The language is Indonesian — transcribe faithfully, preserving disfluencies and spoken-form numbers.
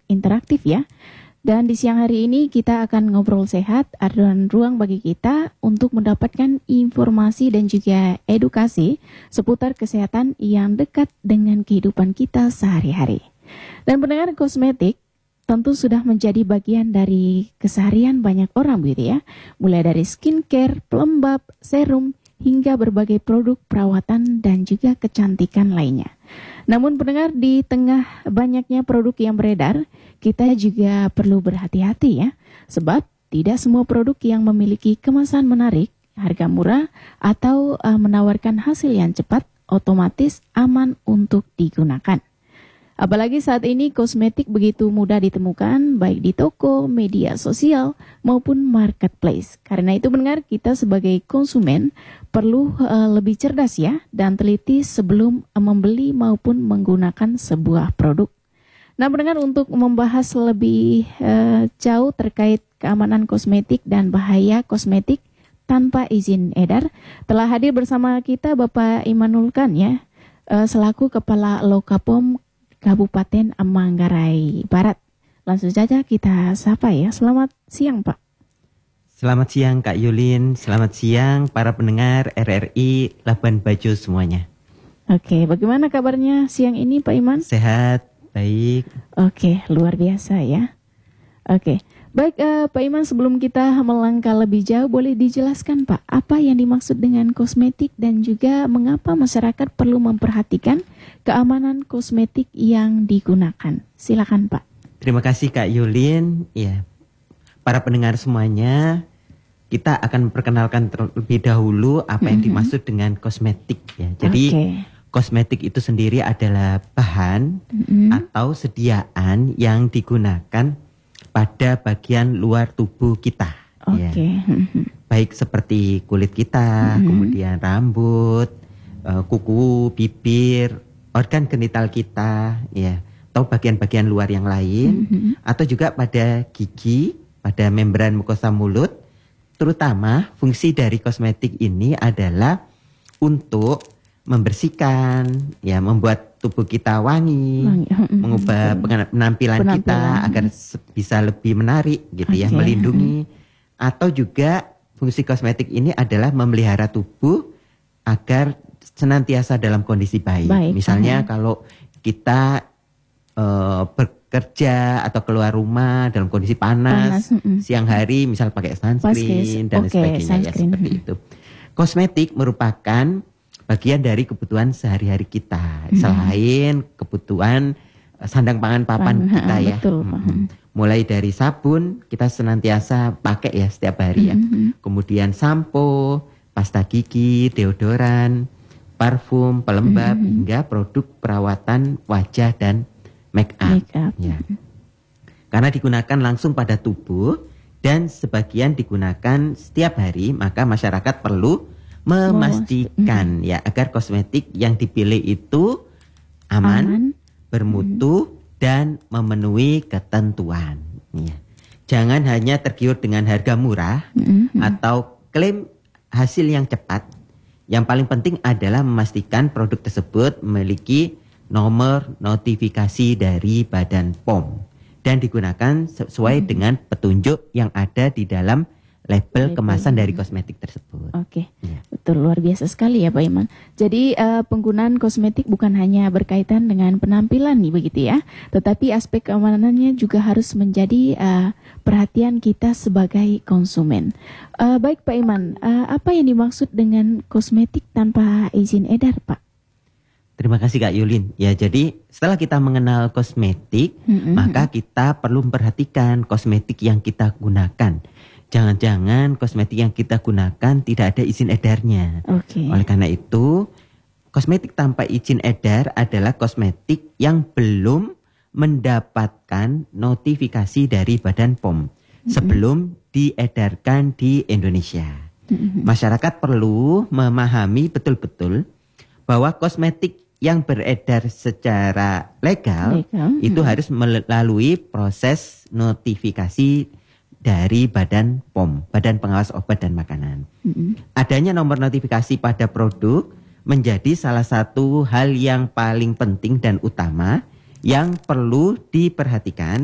interaktif ya. Dan di siang hari ini kita akan ngobrol sehat, ada ruang bagi kita untuk mendapatkan informasi dan juga edukasi seputar kesehatan yang dekat dengan kehidupan kita sehari-hari. Dan pendengar, kosmetik tentu sudah menjadi bagian dari keseharian banyak orang begitu ya. Mulai dari skincare, pelembab, serum, hingga berbagai produk perawatan dan juga kecantikan lainnya. Namun pendengar, di tengah banyaknya produk yang beredar, kita juga perlu berhati-hati ya. Sebab tidak semua produk yang memiliki kemasan menarik, harga murah, atau uh, menawarkan hasil yang cepat, otomatis aman untuk digunakan. Apalagi saat ini kosmetik begitu mudah ditemukan baik di toko, media sosial maupun marketplace. Karena itu pendengar, kita sebagai konsumen perlu uh, lebih cerdas ya dan teliti sebelum uh, membeli maupun menggunakan sebuah produk. Nah pendengar, untuk membahas lebih uh, jauh terkait keamanan kosmetik dan bahaya kosmetik tanpa izin edar, telah hadir bersama kita Bapak Imanul Khan ya, uh, selaku Kepala Lokapom Kabupaten Manggarai Barat. Langsung saja kita sapa ya. Selamat siang Pak. Selamat siang Kak Yulin, selamat siang para pendengar R R I Labuan Bajo semuanya. Oke, bagaimana kabarnya siang ini Pak Iman? Sehat, baik. Oke, luar biasa ya. Oke, baik uh, Pak Iman, sebelum kita melangkah lebih jauh, boleh dijelaskan Pak, apa yang dimaksud dengan kosmetik dan juga mengapa masyarakat perlu memperhatikan keamanan kosmetik yang digunakan? Silakan Pak. Terima kasih Kak Yulin. Ya, para pendengar semuanya, kita akan memperkenalkan terlebih dahulu apa yang Mm-hmm. dimaksud dengan kosmetik ya. Jadi okay. Kosmetik itu sendiri adalah bahan mm-hmm. atau sediaan yang digunakan pada bagian luar tubuh kita. Oke. Okay. Ya. Baik seperti kulit kita, mm-hmm. kemudian rambut, uh, kuku, bibir, organ genital kita, ya, atau bagian-bagian luar yang lain, mm-hmm. atau juga pada gigi, pada membran mukosa mulut. Terutama fungsi dari kosmetik ini adalah untuk membersihkan, ya, membuat tubuh kita wangi, wangi. mengubah penampilan, penampilan kita agar bisa lebih menarik, gitu okay. ya, melindungi. Atau juga fungsi kosmetik ini adalah memelihara tubuh agar senantiasa dalam kondisi baik. baik. Misalnya uh-huh. kalau kita uh, bekerja atau keluar rumah dalam kondisi panas, panas uh-uh. siang hari misal pakai sunscreen dan okay, sebagainya, sunscreen. Ya, seperti itu. Kosmetik merupakan bagian dari kebutuhan sehari-hari kita, hmm. selain kebutuhan sandang pangan papan Pan, kita ha, ya. Betul, hmm. Mulai dari sabun kita senantiasa pakai ya setiap hari ya. Hmm. Kemudian sampo, pasta gigi, deodoran, parfum, pelembab, hmm. hingga produk perawatan wajah dan make up. Make up. Ya. Karena digunakan langsung pada tubuh dan sebagian digunakan setiap hari, maka masyarakat perlu memastikan oh, ya agar kosmetik yang dipilih itu aman, aman. bermutu, hmm. dan memenuhi ketentuan. Ya. Jangan hanya tergiur dengan harga murah hmm. atau klaim hasil yang cepat. Yang paling penting adalah memastikan produk tersebut memiliki nomor notifikasi dari Badan P O M dan digunakan sesuai hmm. dengan petunjuk yang ada di dalam label kemasan dari kosmetik tersebut. Oke, okay. ya. Betul, luar biasa sekali ya Pak Iman. Jadi uh, penggunaan kosmetik bukan hanya berkaitan dengan penampilan nih begitu ya, tetapi aspek keamanannya juga harus menjadi uh, perhatian kita sebagai konsumen. Uh, baik Pak Iman, uh, apa yang dimaksud dengan kosmetik tanpa izin edar Pak? Terima kasih Kak Yulin. Ya, jadi setelah kita mengenal kosmetik, mm-hmm. maka kita perlu memperhatikan kosmetik yang kita gunakan. Jangan-jangan kosmetik yang kita gunakan tidak ada izin edarnya. Okay. Oleh karena itu, kosmetik tanpa izin edar adalah kosmetik yang belum mendapatkan notifikasi dari Badan P O M mm-hmm. sebelum diedarkan di Indonesia. Mm-hmm. Masyarakat perlu memahami betul-betul bahwa kosmetik yang beredar secara legal, legal. itu mm-hmm. harus melalui proses notifikasi dari Badan P O M, Badan Pengawas Obat dan Makanan. Mm-hmm. Adanya nomor notifikasi pada produk menjadi salah satu hal yang paling penting dan utama yang perlu diperhatikan